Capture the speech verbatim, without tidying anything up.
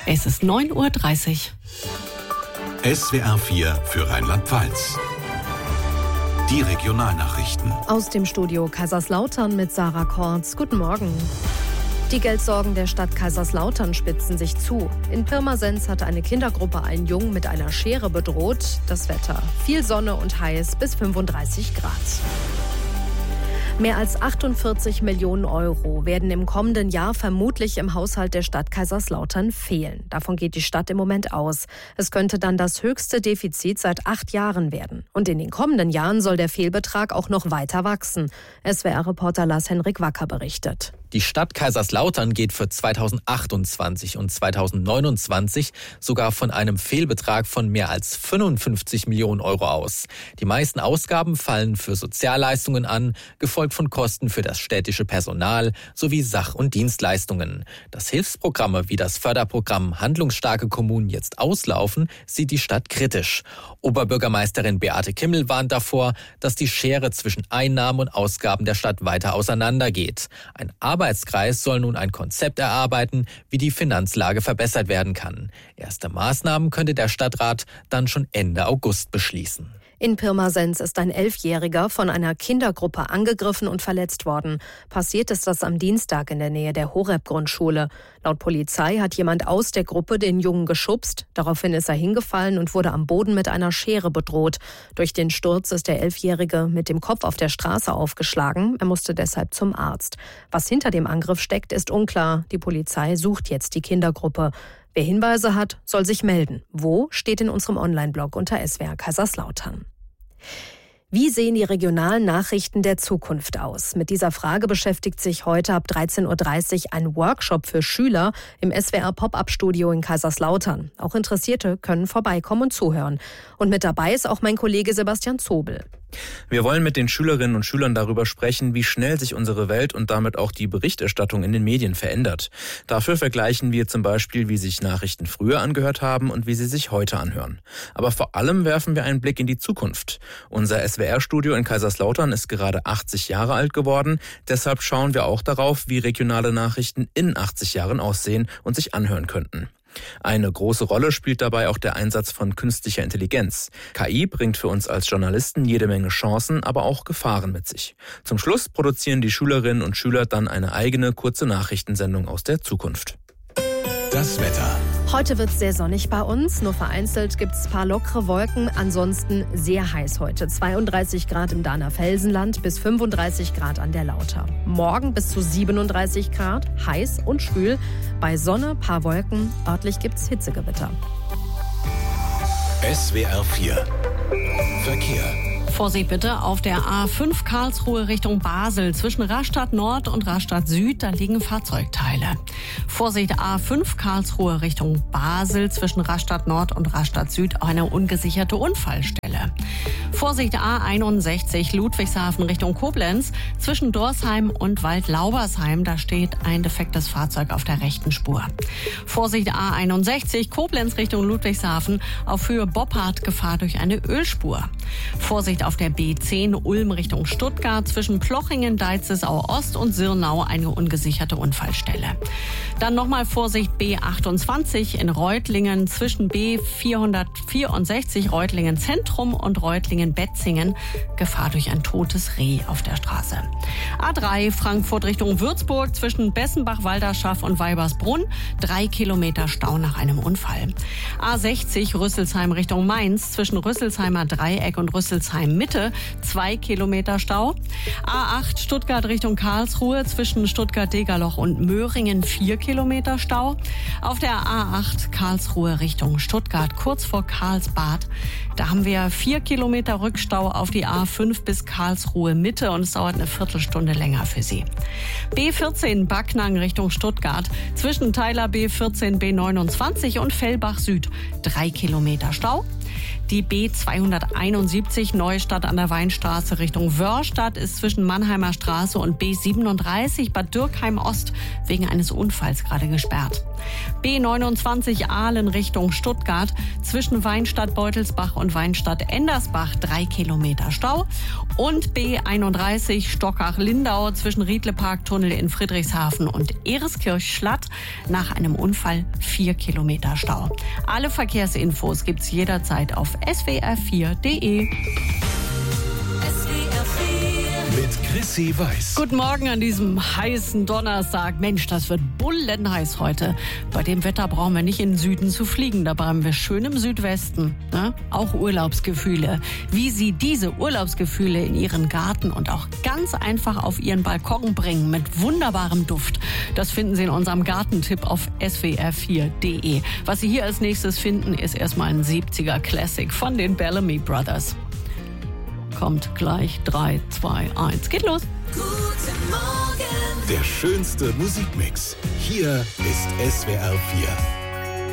Es ist neun Uhr dreißig. S W R vier für Rheinland-Pfalz. Die Regionalnachrichten. Aus dem Studio Kaiserslautern mit Sarah Kortz. Guten Morgen. Die Geldsorgen der Stadt Kaiserslautern spitzen sich zu. In Pirmasens hat eine Kindergruppe einen Jungen mit einer Schere bedroht. Das Wetter: viel Sonne und heiß bis fünfunddreißig Grad. Mehr als achtundvierzig Millionen Euro werden im kommenden Jahr vermutlich im Haushalt der Stadt Kaiserslautern fehlen. Davon geht die Stadt im Moment aus. Es könnte dann das höchste Defizit seit acht Jahren werden. Und in den kommenden Jahren soll der Fehlbetrag auch noch weiter wachsen. S W R-Reporter Lars-Henrik Wacker berichtet. Die Stadt Kaiserslautern geht für zweitausendachtundzwanzig und zweitausendneunundzwanzig sogar von einem Fehlbetrag von mehr als fünfundfünfzig Millionen Euro aus. Die meisten Ausgaben fallen für Sozialleistungen an, gefolgt von Kosten für das städtische Personal sowie Sach- und Dienstleistungen. Dass Hilfsprogramme wie das Förderprogramm Handlungsstarke Kommunen jetzt auslaufen, sieht die Stadt kritisch. Oberbürgermeisterin Beate Kimmel warnt davor, dass die Schere zwischen Einnahmen und Ausgaben der Stadt weiter auseinandergeht. Ein Arbeitskreis soll nun ein Konzept erarbeiten, wie die Finanzlage verbessert werden kann. Erste Maßnahmen könnte der Stadtrat dann schon Ende August beschließen. In Pirmasens ist ein Elfjähriger von einer Kindergruppe angegriffen und verletzt worden. Passiert ist das am Dienstag in der Nähe der Horeb-Grundschule. Laut Polizei hat jemand aus der Gruppe den Jungen geschubst. Daraufhin ist er hingefallen und wurde am Boden mit einer Schere bedroht. Durch den Sturz ist der Elfjährige mit dem Kopf auf der Straße aufgeschlagen. Er musste deshalb zum Arzt. Was hinter dem Angriff steckt, ist unklar. Die Polizei sucht jetzt die Kindergruppe. Wer Hinweise hat, soll sich melden. Wo, steht in unserem Online-Blog unter S W R Kaiserslautern. Wie sehen die regionalen Nachrichten der Zukunft aus? Mit dieser Frage beschäftigt sich heute ab dreizehn Uhr dreißig ein Workshop für Schüler im S W R Pop-Up-Studio in Kaiserslautern. Auch Interessierte können vorbeikommen und zuhören. Und mit dabei ist auch mein Kollege Sebastian Zobel. Wir wollen mit den Schülerinnen und Schülern darüber sprechen, wie schnell sich unsere Welt und damit auch die Berichterstattung in den Medien verändert. Dafür vergleichen wir zum Beispiel, wie sich Nachrichten früher angehört haben und wie sie sich heute anhören. Aber vor allem werfen wir einen Blick in die Zukunft. Unser S W R-Studio in Kaiserslautern ist gerade achtzig Jahre alt geworden. Deshalb schauen wir auch darauf, wie regionale Nachrichten in achtzig Jahren aussehen und sich anhören könnten. Eine große Rolle spielt dabei auch der Einsatz von künstlicher Intelligenz. K I bringt für uns als Journalisten jede Menge Chancen, aber auch Gefahren mit sich. Zum Schluss produzieren die Schülerinnen und Schüler dann eine eigene kurze Nachrichtensendung aus der Zukunft. Das Wetter. Heute wird es sehr sonnig bei uns. Nur vereinzelt gibt es ein paar lockere Wolken. Ansonsten sehr heiß heute. zweiunddreißig Grad im Dahner Felsenland bis fünfunddreißig Grad an der Lauter. Morgen bis zu siebenunddreißig Grad, heiß und schwül. Bei Sonne, paar Wolken. Örtlich gibt es Hitzegewitter. S W R vier. Verkehr. Vorsicht bitte auf der A fünf Karlsruhe Richtung Basel. Zwischen Rastatt Nord und Rastatt Süd, da liegen Fahrzeugteile. Vorsicht A fünf Karlsruhe Richtung Basel. Zwischen Rastatt Nord und Rastatt Süd auch eine ungesicherte Unfallstelle. Vorsicht A einundsechzig Ludwigshafen Richtung Koblenz. Zwischen Dorsheim und Waldlaubersheim, da steht ein defektes Fahrzeug auf der rechten Spur. Vorsicht A einundsechzig Koblenz Richtung Ludwigshafen. Auf Höhe Boppard Gefahr durch eine Ölspur. Vorsicht auf der B zehn Ulm Richtung Stuttgart. Zwischen Plochingen, Deitzesau Ost und Sirnau eine ungesicherte Unfallstelle. Dann nochmal Vorsicht B achtundzwanzig in Reutlingen. Zwischen B vierhundertvierundsechzig Reutlingen Zentrum und Reutlingen Betzingen. Gefahr durch ein totes Reh auf der Straße. A drei Frankfurt Richtung Würzburg. Zwischen Bessenbach-Walderschaff und Weibersbrunn. Drei Kilometer Stau nach einem Unfall. A sechzig Rüsselsheim Richtung Mainz. Zwischen Rüsselsheimer Dreieck und Rüsselsheim Mitte. Zwei Kilometer Stau. A acht Stuttgart Richtung Karlsruhe. Zwischen Stuttgart-Degerloch und Möhringen. Vier Kilometer Stau. Auf der A acht Karlsruhe Richtung Stuttgart. Kurz vor Karlsbad. Da haben wir vier Kilometer Rückstau auf die A fünf bis Karlsruhe Mitte und es dauert eine Viertelstunde länger für Sie. B vierzehn Backnang Richtung Stuttgart. Zwischen Teiler B vierzehn B neunundzwanzig und Fellbach Süd. Drei Kilometer Stau. Die B zweihunderteinundsiebzig Neustadt an der Weinstraße Richtung Wörrstadt ist zwischen Mannheimer Straße und B siebenunddreißig Bad Dürkheim Ost wegen eines Unfalls gerade gesperrt. B neunundzwanzig Ahlen Richtung Stuttgart zwischen Weinstadt-Beutelsbach und Weinstadt-Endersbach drei Kilometer Stau. Und B einunddreißig Stockach-Lindau zwischen Riedle-Park-Tunnel in Friedrichshafen und Ereskirch-Schlatt nach einem Unfall vier Kilometer Stau. Alle Verkehrsinfos gibt's jederzeit auf s w r vier punkt d e. Mit Chrissy Weiß. Guten Morgen an diesem heißen Donnerstag. Mensch, das wird bullenheiß heute. Bei dem Wetter brauchen wir nicht in den Süden zu fliegen. Da bleiben wir schön im Südwesten. Ne? Auch Urlaubsgefühle. Wie Sie diese Urlaubsgefühle in Ihren Garten und auch ganz einfach auf Ihren Balkon bringen mit wunderbarem Duft, das finden Sie in unserem Gartentipp auf s w r vier punkt d e. Was Sie hier als nächstes finden, ist erstmal ein siebziger Classic von den Bellamy Brothers. Kommt gleich. drei, zwei, eins. Geht los. Der schönste Musikmix. Hier ist S W R vier.